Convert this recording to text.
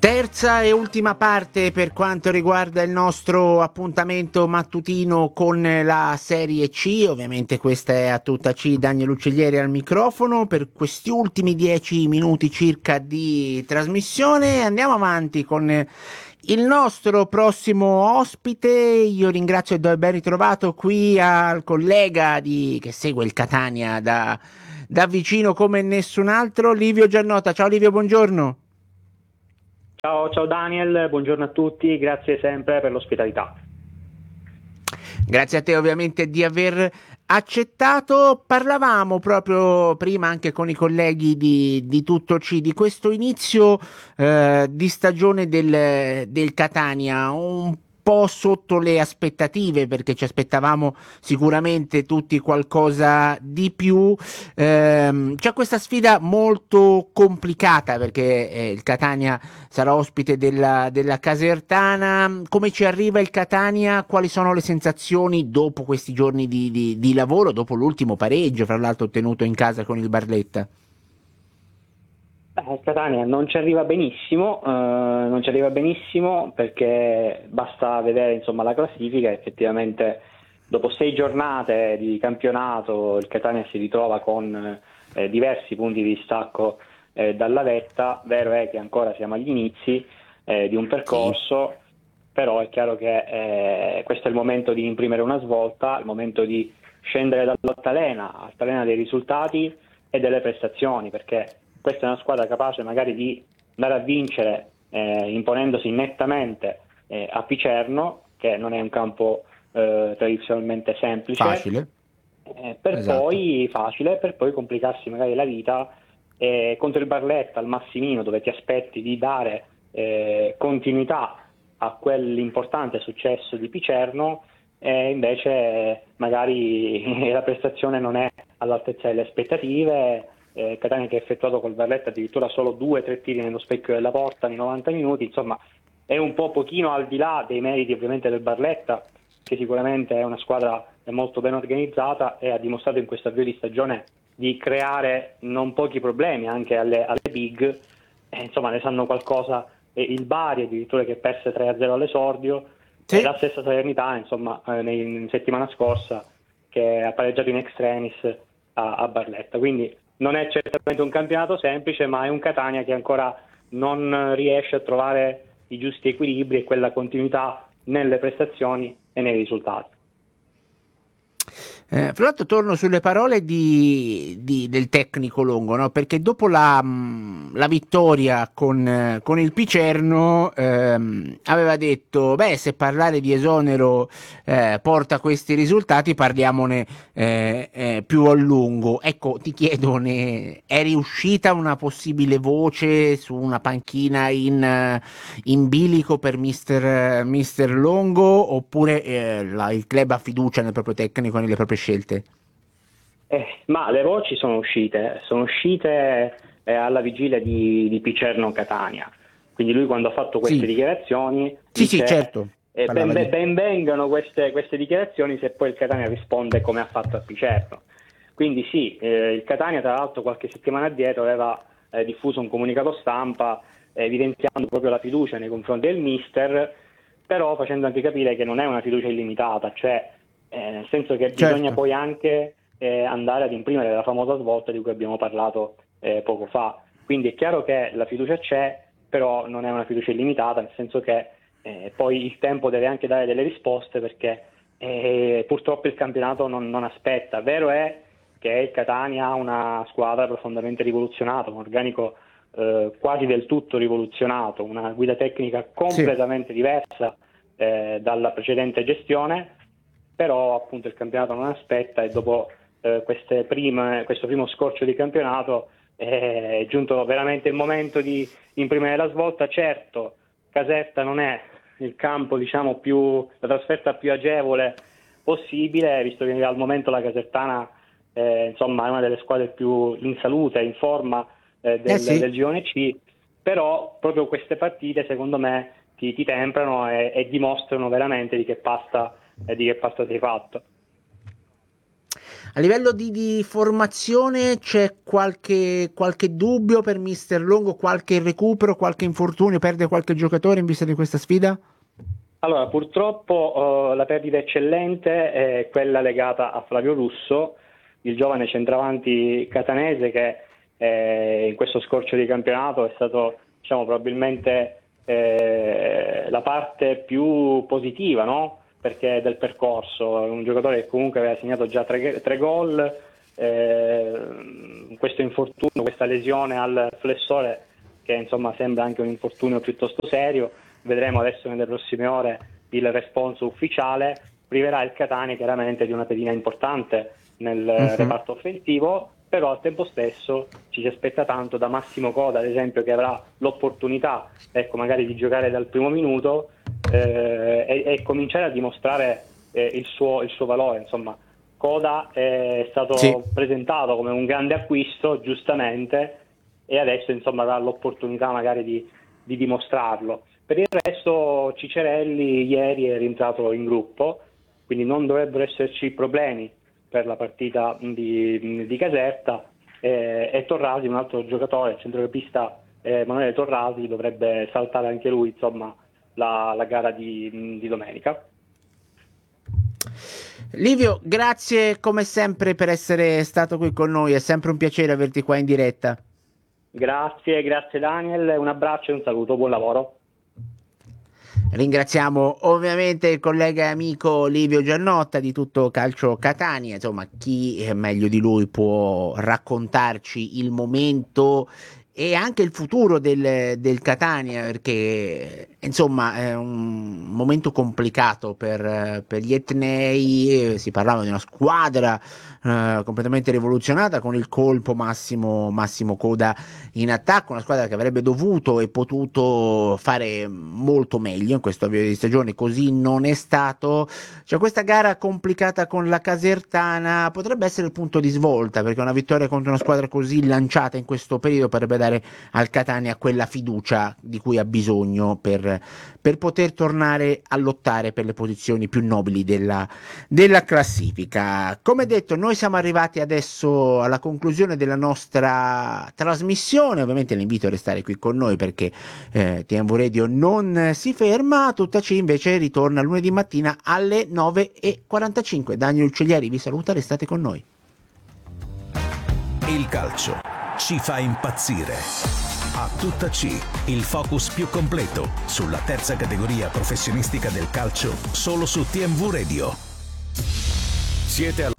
Terza e ultima parte per quanto riguarda il nostro appuntamento mattutino con la Serie C. Ovviamente questa è a tutta C, Daniel Ucciglieri al microfono per questi ultimi 10 minuti circa di trasmissione. Andiamo avanti con il nostro prossimo ospite. Io ringrazio e do il ben ritrovato qui al collega che segue il Catania da vicino come nessun altro, Livio Giannota. Ciao Livio, buongiorno. Ciao Daniel, buongiorno a tutti, grazie sempre per l'ospitalità. Grazie a te ovviamente di aver accettato. Parlavamo proprio prima anche con i colleghi di Tutto C di questo inizio di stagione del Catania, un po' sotto le aspettative, perché ci aspettavamo sicuramente tutti qualcosa di più. C'è questa sfida molto complicata perché il Catania sarà ospite della Casertana. Come ci arriva il Catania? Quali sono le sensazioni dopo questi giorni di lavoro, dopo l'ultimo pareggio, fra l'altro ottenuto in casa con il Barletta? Il Catania non ci arriva benissimo, perché basta vedere insomma la classifica. Effettivamente dopo 6 giornate di campionato il Catania si ritrova con diversi punti di distacco dalla vetta. Vero è che ancora siamo agli inizi di un percorso, sì. Però è chiaro che questo è il momento di imprimere una svolta, il momento di scendere dall'altalena dei risultati e delle prestazioni, perché questa è una squadra capace magari di andare a vincere imponendosi nettamente a Picerno, che non è un campo tradizionalmente semplice, Facile. Per poi complicarsi magari la vita contro il Barletta al Massimino, dove ti aspetti di dare continuità a quell'importante successo di Picerno, e invece magari la prestazione non è all'altezza delle aspettative. Catania che ha effettuato col Barletta addirittura solo 2-3 tiri nello specchio della porta nei 90 minuti, insomma è un po' pochino al di là dei meriti ovviamente del Barletta, che sicuramente è una squadra molto ben organizzata e ha dimostrato in questo avvio di stagione di creare non pochi problemi anche alle big, insomma ne sanno qualcosa il Bari addirittura, che perse 3-0 all'esordio, Sì. e la stessa Salernitana insomma in settimana scorsa, che ha pareggiato in extremis a Barletta. Quindi non è certamente un campionato semplice, ma è un Catania che ancora non riesce a trovare i giusti equilibri e quella continuità nelle prestazioni e nei risultati. Fra l'altro torno sulle parole del tecnico Longo, no? Perché dopo la vittoria con il Picerno aveva detto, beh, se parlare di esonero porta questi risultati, parliamone più a lungo. Ecco, ti chiedo, è riuscita una possibile voce su una panchina in bilico per mister Longo, oppure il club ha fiducia nel proprio tecnico e nelle proprie scelte? Ma le voci sono uscite alla vigilia di Picerno Catania, quindi lui quando ha fatto queste dichiarazioni dice certo. Ben vengano queste dichiarazioni se poi il Catania risponde come ha fatto a Picerno. Quindi sì, il Catania tra l'altro qualche settimana addietro aveva diffuso un comunicato stampa evidenziando proprio la fiducia nei confronti del mister, però facendo anche capire che non è una fiducia illimitata, cioè nel senso che bisogna poi anche andare ad imprimere la famosa svolta di cui abbiamo parlato poco fa. Quindi è chiaro che la fiducia c'è, però non è una fiducia illimitata, nel senso che poi il tempo deve anche dare delle risposte, perché purtroppo il campionato non aspetta. Vero è che il Catania ha una squadra profondamente rivoluzionata, un organico quasi del tutto rivoluzionato, una guida tecnica completamente diversa dalla precedente gestione, però appunto il campionato non aspetta, e dopo questo primo scorcio di campionato è giunto veramente il momento di imprimere la svolta. Certo, Caserta non è il campo, diciamo, la trasferta più agevole possibile, visto che al momento la Casertana insomma è una delle squadre più in salute, in forma del girone C, però proprio queste partite secondo me ti temprano e dimostrano veramente di che pasta sei fatto. A livello di formazione c'è qualche dubbio per Mister Longo, qualche recupero, qualche infortunio, perde qualche giocatore in vista di questa sfida? Allora, purtroppo la perdita eccellente è quella legata a Flavio Russo, il giovane centravanti catanese che in questo scorcio di campionato è stato, diciamo, probabilmente la parte più positiva, no? Perché del percorso, un giocatore che comunque aveva segnato già tre gol, questo infortunio, questa lesione al flessore, che insomma sembra anche un infortunio piuttosto serio. Vedremo adesso nelle prossime ore il responso ufficiale, priverà il Catania chiaramente di una pedina importante nel reparto offensivo, però al tempo stesso ci si aspetta tanto da Massimo Coda, ad esempio, che avrà l'opportunità, ecco, magari di giocare dal primo minuto e cominciare a dimostrare il suo valore. Insomma, Coda è stato presentato come un grande acquisto, giustamente, e adesso insomma avrà l'opportunità magari di dimostrarlo. Per il resto Cicerelli ieri è rientrato in gruppo, quindi non dovrebbero esserci problemi per la partita di Caserta, e Torrasi, un altro giocatore, il centrocampista Emanuele Torrasi, dovrebbe saltare anche lui, insomma, la gara di domenica. Livio, grazie come sempre per essere stato qui con noi, è sempre un piacere averti qua in diretta. Grazie Daniel, un abbraccio e un saluto, buon lavoro. Ringraziamo ovviamente il collega e amico Livio Giannotta di Tutto Calcio Catania, insomma, chi meglio di lui può raccontarci il momento e anche il futuro del Catania, perché insomma è un momento complicato per gli etnei. Si parlava di una squadra completamente rivoluzionata con il colpo Massimo Coda in attacco, una squadra che avrebbe dovuto e potuto fare molto meglio in questo avvio di stagione, così non è stato. Cioè, questa gara complicata con la Casertana potrebbe essere il punto di svolta, perché una vittoria contro una squadra così lanciata in questo periodo potrebbe dare al Catania quella fiducia di cui ha bisogno per poter tornare a lottare per le posizioni più nobili della classifica. Come detto, noi siamo arrivati adesso alla conclusione della nostra trasmissione. Ovviamente l'invito a restare qui con noi, perché TMV Radio non si ferma. Tuttaci invece ritorna lunedì mattina alle 9:45. Daniel Uccellieri vi saluta, restate con noi. Il calcio ci fa impazzire. A tutta C, il focus più completo sulla terza categoria professionistica del calcio, solo su TMV Radio. Siete alla